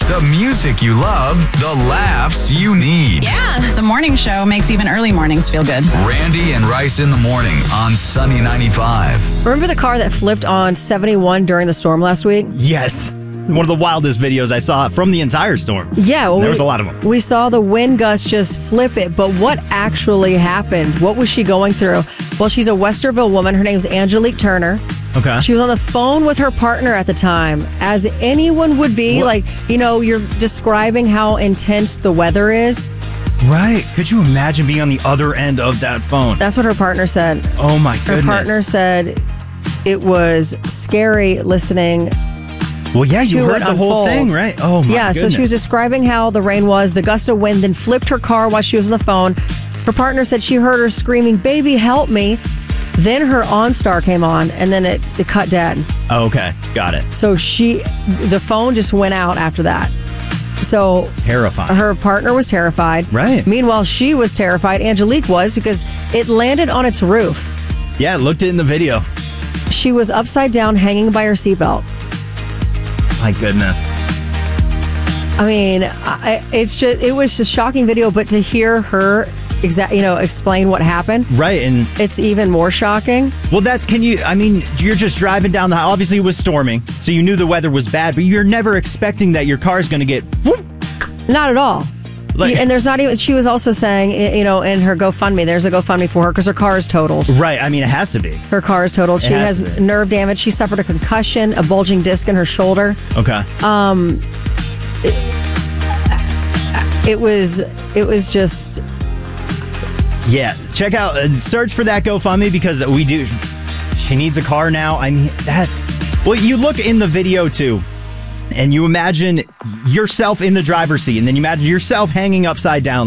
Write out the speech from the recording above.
The music you love, the laughs you need. Yeah. The morning show makes even early mornings feel good. Randy and Rice in the morning on Sunny 95. Remember the car that flipped on 71 during the storm last week? Yes. One of the wildest videos I saw from the entire storm. Yeah. Well, there was a lot of them. We saw the wind gust just flip it, but what actually happened? What was she going through? Well, she's a Westerville woman. Her name's Angelique Turner. Okay. She was on the phone with her partner at the time, as anyone would be. What? Like, you're describing how intense the weather is. Right. Could you imagine being on the other end of that phone? That's what her partner said. Oh, my goodness. Her partner said it was scary listening. Well, yeah, you to heard it the whole unfold. thing, right? Oh, my Yeah, goodness. so she was describing how the rain was, the gust of wind, then flipped her car while she was on the phone. Her partner said she heard her screaming, "Baby, help me." Then her OnStar came on, and then it cut dead. Oh, okay. Got it. So the phone just went out after that. So Terrifying. her partner was terrified. Right. Meanwhile, she was terrified. Angelique was, because it landed on its roof. Yeah, looked it in the video. She was upside down, hanging by her seatbelt. My goodness. I mean, it was just shocking video, but to hear her explain what happened, Right, and it's even more shocking. well, you're just driving down obviously it was storming, so you knew the weather was bad, but you're never expecting that your car's going to get whoop. Not at all. And there's not even, she was also saying, in her GoFundMe, there's a GoFundMe for her because her car is totaled. Right, I mean, it has to be. Her car is totaled. She has has to be. nerve damage. She suffered a concussion, a bulging disc in her shoulder. Okay. It was just, Yeah, check out, search for that GoFundMe because she needs a car now. I mean, well, you look in the video too, and you imagine yourself in the driver's seat, and then you imagine yourself hanging upside down